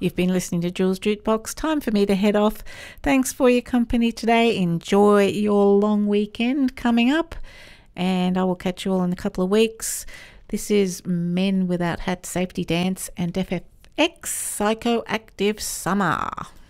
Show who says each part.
Speaker 1: You've been listening to Jules Jukebox. Time for me to head off. Thanks for your company today. Enjoy your long weekend coming up, and I will catch you all in a couple of weeks. This is Men Without Hats Safety Dance and FFX Psychoactive Summer.